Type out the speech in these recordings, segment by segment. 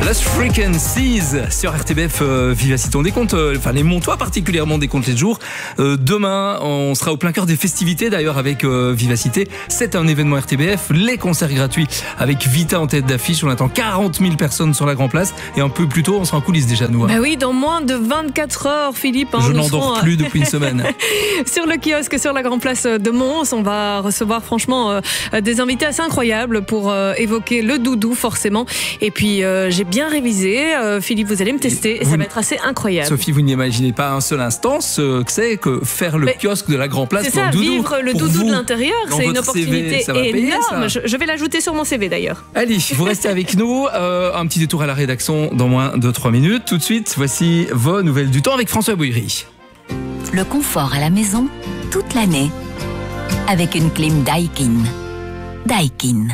Lost Frequencies sur RTBF Vivacité. On décompte, les Montois particulièrement décomptent les jours. Demain, on sera au plein cœur des festivités d'ailleurs avec Vivacité. C'est un événement RTBF, les concerts gratuits avec Vita en tête d'affiche. On attend 40 000 personnes sur la Grand Place et un peu plus tôt, on sera en coulisses déjà nous. Bah oui, dans moins de 24 heures, Philippe. Je n'endors plus depuis une semaine. Sur le kiosque, sur la Grand Place de Mons, on va recevoir franchement des invités assez incroyables pour évoquer le doudou forcément. Et puis j'ai bien révisé. Philippe, vous allez me tester et ça va être assez incroyable. Sophie, vous n'imaginez pas un seul instant ce que c'est que faire le kiosque de la Grand Place pour le doudou. Vivre le doudou de l'intérieur, c'est une opportunité énorme. Payer, je vais l'ajouter sur mon CV d'ailleurs. Allez, vous restez avec nous. Un petit détour à la rédaction dans moins de 3 minutes. Tout de suite, voici vos nouvelles du temps avec François Bouillerie. Le confort à la maison toute l'année avec une clim Daikin. Daikin.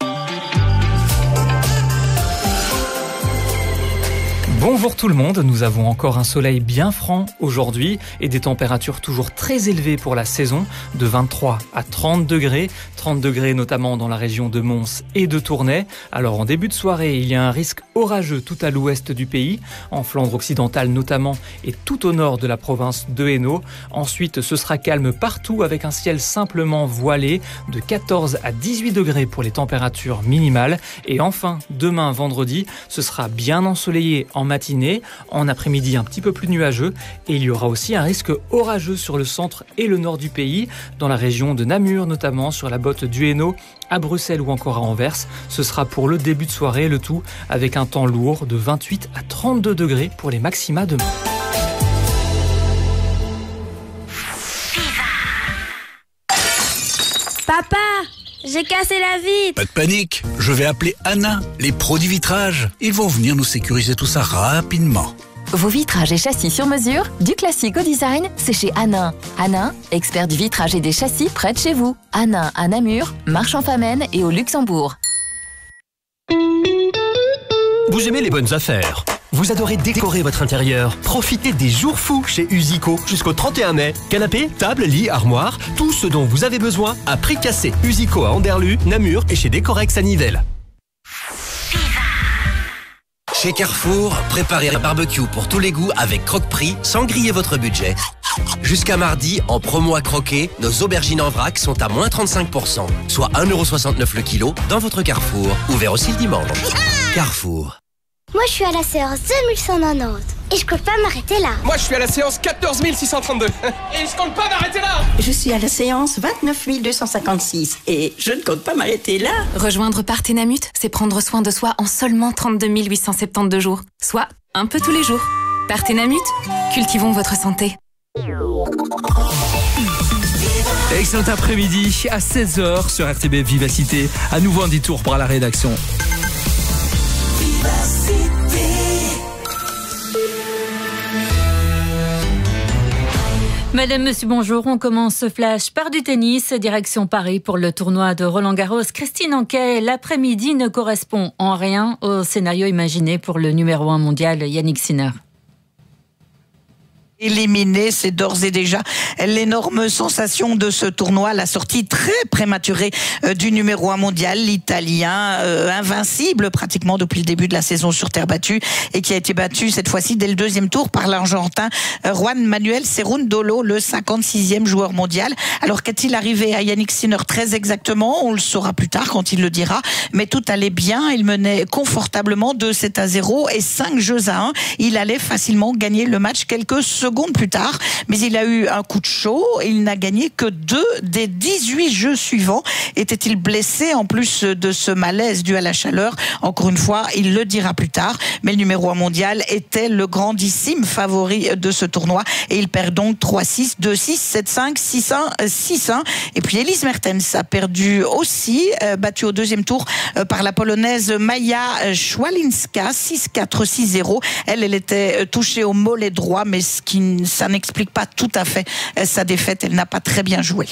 Bonjour tout le monde, nous avons encore un soleil bien franc aujourd'hui et des températures toujours très élevées pour la saison, de 23 à 30 degrés, 30 degrés notamment dans la région de Mons et de Tournai. Alors en début de soirée, il y a un risque orageux tout à l'ouest du pays, en Flandre occidentale notamment et tout au nord de la province de Hainaut. Ensuite, ce sera calme partout avec un ciel simplement voilé, de 14 à 18 degrés pour les températures minimales. Et enfin, demain vendredi, ce sera bien ensoleillé en matinée, en après-midi un petit peu plus nuageux et il y aura aussi un risque orageux sur le centre et le nord du pays, dans la région de Namur notamment, sur la botte du Hainaut, à Bruxelles ou encore à Anvers. Ce sera pour le début de soirée, le tout avec un temps lourd de 28 à 32 degrés pour les maxima demain. Papa, j'ai cassé la vitre. Pas de panique, je vais appeler Anna, les pros du vitrage. Ils vont venir nous sécuriser tout ça rapidement. Vos vitrages et châssis sur mesure, du classique au design, c'est chez Hanin. Hanin, expert du vitrage et des châssis près de chez vous. Hanin à Namur, Marche-en-Famenne et au Luxembourg. Vous aimez les bonnes affaires? Vous adorez décorer votre intérieur? Profitez des jours fous chez Usico jusqu'au 31 mai. Canapé, table, lit, armoire, tout ce dont vous avez besoin à prix cassé. Usico à Anderlu, Namur et chez Décorex à Nivelles. Chez Carrefour, préparez un barbecue pour tous les goûts avec croque-prix sans griller votre budget. Jusqu'à mardi, en promo à croquer, nos aubergines en vrac sont à moins 35%, soit 1,69€ le kilo dans votre Carrefour. Ouvert aussi le dimanche. Carrefour. Moi, je suis à la séance 2190 et je compte pas m'arrêter là. Moi, je suis à la séance 14 632 et je compte pas m'arrêter là. Je suis à la séance 29 256 et je ne compte pas m'arrêter là. Rejoindre Partenamut, c'est prendre soin de soi en seulement 32 872 jours, soit un peu tous les jours. Partenamut, cultivons votre santé. Excellent après-midi à 16h sur RTB Vivacité. À nouveau un détour pour la rédaction. Madame, monsieur, bonjour. On commence ce flash par du tennis. Direction Paris pour le tournoi de Roland-Garros. Christine Anquet, l'après-midi ne correspond en rien au scénario imaginé pour le numéro 1 mondial Yannick Sinner. Éliminé, c'est d'ores et déjà l'énorme sensation de ce tournoi, la sortie très prématurée du numéro 1 mondial, l'Italien, invincible pratiquement depuis le début de la saison sur terre battue et qui a été battu cette fois-ci dès le deuxième tour par l'Argentin Juan Manuel Cerundolo, le 56e joueur mondial. Alors qu'est-il arrivé à Yannick Sinner très exactement? On le saura plus tard quand il le dira, mais tout allait bien, il menait confortablement 2-7-0 et 5-1. Il allait facilement gagner le match quelques secondes plus tard, mais il a eu un coup de chaud, il n'a gagné que 2 des 18 jeux suivants. Était-il blessé en plus de ce malaise dû à la chaleur? Encore une fois, il le dira plus tard, mais le numéro 1 mondial était le grandissime favori de ce tournoi et il perd donc 3-6, 2-6, 7-5, 6-1, 6-1. Et puis Elise Mertens a perdu aussi, battue au deuxième tour par la Polonaise Maja Szwalinska, 6-4, 6-0. Elle était touchée au mollet droit, mais ça n'explique pas tout à fait sa défaite. Elle n'a pas très bien joué.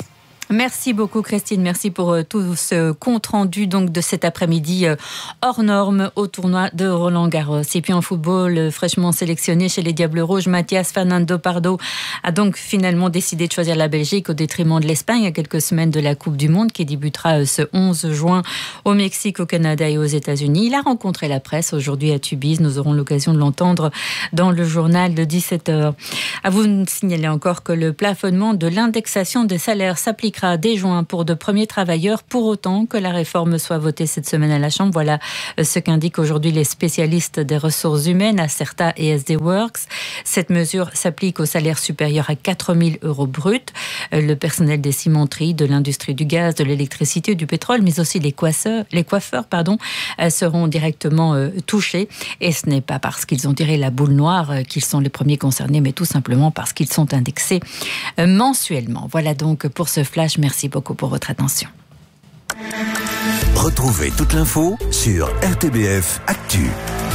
Merci beaucoup Christine, merci pour tout ce compte rendu donc de cet après-midi hors norme au tournoi de Roland-Garros. Et puis en football, fraîchement sélectionné chez les Diables Rouges, Mathias Fernando Pardo a donc finalement décidé de choisir la Belgique au détriment de l'Espagne à quelques semaines de la Coupe du Monde qui débutera ce 11 juin au Mexique, au Canada et aux États-Unis. Il a rencontré la presse aujourd'hui à Tubize. Nous aurons l'occasion de l'entendre dans le journal de 17h. À vous signaler encore que le plafonnement de l'indexation des salaires s'appliquera dès juin pour de premiers travailleurs, pour autant que la réforme soit votée cette semaine à la Chambre. Voilà ce qu'indiquent aujourd'hui les spécialistes des ressources humaines, Acerta et SD Works. Cette mesure s'applique aux salaires supérieurs à 4 000 € bruts. Le personnel des cimenteries, de l'industrie du gaz, de l'électricité, du pétrole, mais aussi les coiffeurs, seront directement touchés. Et ce n'est pas parce qu'ils ont tiré la boule noire qu'ils sont les premiers concernés, mais tout simplement parce qu'ils sont indexés mensuellement. Voilà donc pour ce flash. Merci beaucoup pour votre attention. Retrouvez toute l'info sur RTBF Actu.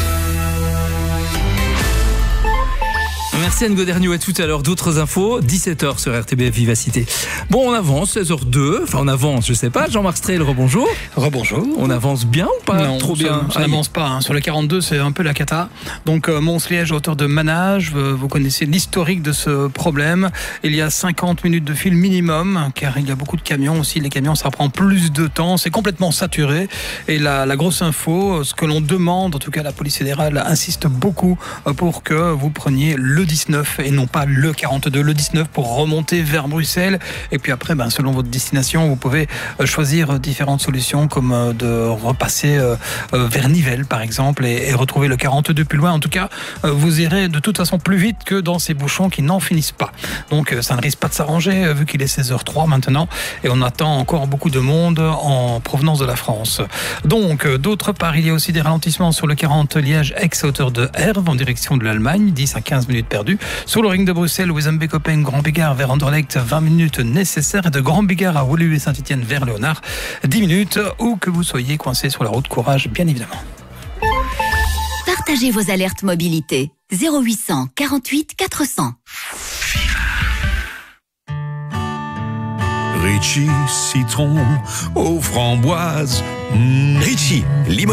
Merci Anne Goderniou, à tout à l'heure. D'autres infos, 17h sur RTBF Vivacité. Bon, on avance, 16h02. Enfin, on avance, je sais pas. Jean-Marc Strel, rebonjour. Rebonjour. On avance bien ou pas? Non, trop bien. Ça n'avance pas. Hein. Sur le 42, c'est un peu la cata. Donc, Mons-Liège, hauteur de Manage. Vous connaissez l'historique de ce problème. Il y a 50 minutes de fil minimum, car il y a beaucoup de camions aussi. Les camions, ça prend plus de temps. C'est complètement saturé. Et la grosse info, ce que l'on demande, en tout cas la police fédérale insiste beaucoup pour que vous preniez le 19 et non pas le 42, le 19 pour remonter vers Bruxelles. Et puis après, selon votre destination, vous pouvez choisir différentes solutions comme de repasser vers Nivelles par exemple et retrouver le 42 plus loin. En tout cas, vous irez de toute façon plus vite que dans ces bouchons qui n'en finissent pas. Donc ça ne risque pas de s'arranger vu qu'il est 16h03 maintenant et on attend encore beaucoup de monde en provenance de la France. Donc d'autre part, il y a aussi des ralentissements sur le 40 Liège-Aix à hauteur de Herve en direction de l'Allemagne, 10 à 15 minutes perdues. Sur le ring de Bruxelles, Wezembeek-Open, Grand Bigard vers Anderlecht, 20 minutes nécessaires. Et de Grand Bigard à Woluwe et Saint-Étienne vers Léonard, 10 minutes. Où que vous soyez coincé sur la route, courage, bien évidemment. Partagez vos alertes mobilité. 0800 48 400. Ritchie, citron aux framboises. Ritchie, limon.